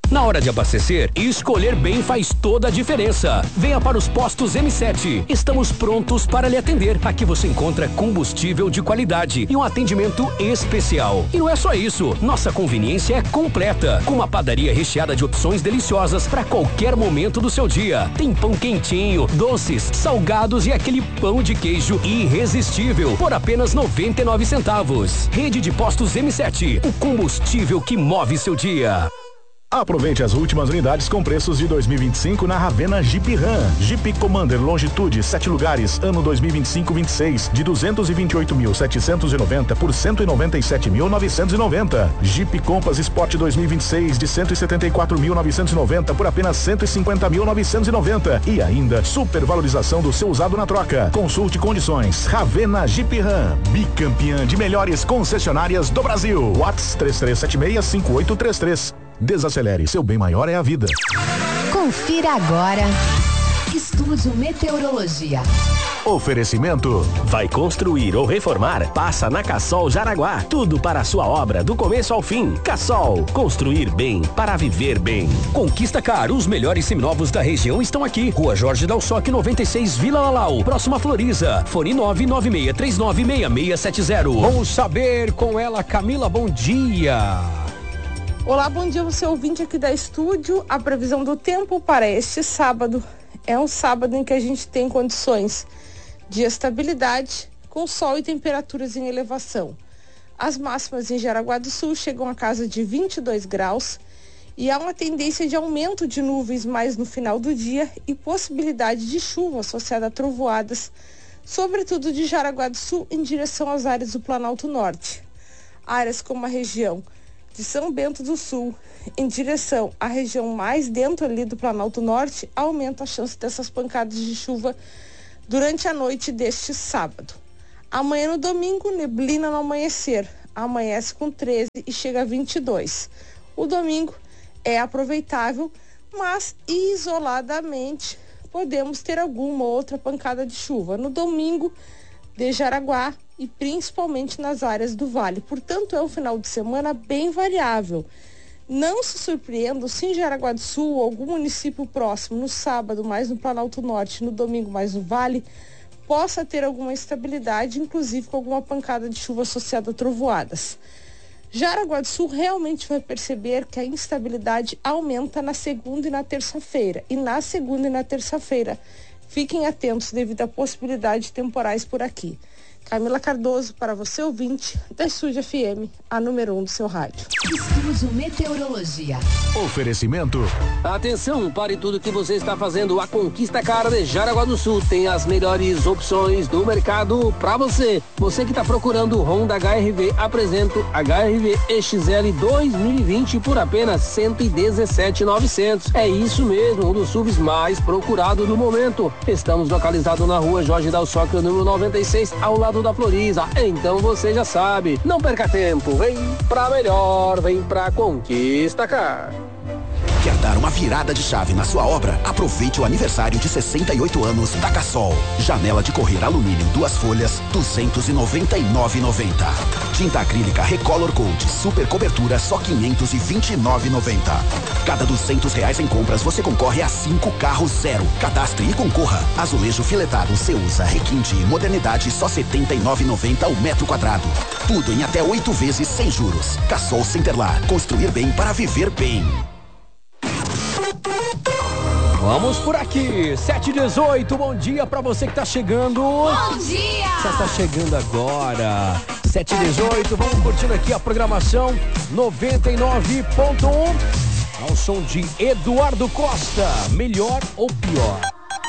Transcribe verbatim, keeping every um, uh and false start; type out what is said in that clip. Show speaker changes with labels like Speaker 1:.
Speaker 1: Na hora de abastecer, escolher bem faz toda a diferença. Venha para os postos M sete. Estamos prontos para lhe atender. Aqui você encontra combustível de qualidade e um atendimento especial. E não é só isso, nossa conveniência é completa, com uma padaria recheada de opções deliciosas para qualquer momento do seu dia. Tem pão quentinho, doces, salgados e aquele pão de queijo irresistível por apenas noventa e nove centavos. Rede de Postos M sete, o combustível que move seu dia.
Speaker 2: Aproveite as últimas unidades com preços de dois mil e vinte e cinco na Ravena Jeep Ram. Jeep Commander Longitude, sete lugares, ano dois mil e vinte e cinco vinte e seis, de duzentos e vinte e oito mil setecentos e noventa por cento e noventa e sete mil novecentos e noventa. Jeep Compass Sport dois mil e vinte e seis, de cento e setenta e quatro mil novecentos e noventa por apenas cento e cinquenta mil novecentos e noventa. E ainda, supervalorização do seu usado na troca. Consulte condições. Ravena Jeep Ram, bicampeã de melhores concessionárias do Brasil. WhatsApp três três sete seis, cinco oito três três. Desacelere, seu bem maior é a vida.
Speaker 3: Confira agora. Estúdio Meteorologia.
Speaker 4: Oferecimento. Vai construir ou reformar? Passa na Cassol Jaraguá. Tudo para a sua obra, do começo ao fim. Cassol, construir bem para viver bem.
Speaker 1: Conquista Car, os melhores seminovos da região estão aqui. Rua Jorge Dalsoque noventa e seis, Vila Lalau, próxima Floriza. Fone nove nove seis três nove seis seis sete zero. Vamos saber com ela, Camila, bom dia.
Speaker 5: Olá, bom dia, você ouvinte aqui da estúdio. A previsão do tempo para este sábado é um sábado em que a gente tem condições de estabilidade, com sol e temperaturas em elevação. As máximas em Jaraguá do Sul chegam a casa de vinte e dois graus e há uma tendência de aumento de nuvens mais no final do dia e possibilidade de chuva associada a trovoadas, sobretudo de Jaraguá do Sul em direção às áreas do Planalto Norte. Áreas como a região de São Bento do Sul, em direção à região mais dentro ali do Planalto Norte, aumenta a chance dessas pancadas de chuva durante a noite deste sábado. Amanhã no domingo, neblina no amanhecer, amanhece com treze e chega a vinte e dois. O domingo é aproveitável, mas isoladamente podemos ter alguma outra pancada de chuva no domingo de Jaraguá e principalmente nas áreas do Vale. Portanto, é um final de semana bem variável. Não se surpreendam se em Jaraguá do Sul ou algum município próximo, no sábado mais no Planalto Norte, no domingo mais no Vale, possa ter alguma instabilidade, inclusive com alguma pancada de chuva associada a trovoadas. Jaraguá do Sul realmente vai perceber que a instabilidade aumenta na segunda e na terça-feira. E na segunda e na terça-feira, fiquem atentos devido à possibilidade de temporais por aqui. Camila Cardoso, para você ouvinte da Estúdio F M, a número um do seu rádio.
Speaker 3: Estúdio Meteorologia.
Speaker 2: Oferecimento.
Speaker 6: Atenção, pare tudo que você está fazendo. A Conquista Car de Jaraguá do Sul tem as melhores opções do mercado para você. Você que está procurando Honda H R V, apresento H R V E X L dois mil e vinte por apenas cento e dezessete mil e novecentos. É isso mesmo, um dos S U Vs mais procurados do momento. Estamos localizados na rua Jorge Dalsoque, número noventa e seis, ao lado da Floriza. Então você já sabe, não perca tempo, vem pra melhor, vem pra Conquista Car.
Speaker 7: Quer dar uma virada de chave na sua obra? Aproveite o aniversário de sessenta e oito anos da Cassol. Janela de correr alumínio duas folhas, duzentos e noventa e nove reais e noventa centavos. Tinta acrílica Recolor Gold super cobertura, só quinhentos e vinte e nove reais e noventa centavos. Cada duzentos reais em compras você concorre a cinco carros zero. Cadastre e concorra. Azulejo filetado Ceusa Requinte e Modernidade, só setenta e nove reais e noventa centavos o metro quadrado. Tudo em até oito vezes sem juros. Cassol Centerlar. Construir bem para viver bem.
Speaker 1: Vamos por aqui, sete e dezoito, bom dia pra você que tá chegando.
Speaker 3: Bom dia!
Speaker 1: Você tá chegando agora, sete e dezoito, vamos curtindo aqui a programação noventa e nove ponto um, ao som de Eduardo Costa, melhor ou pior?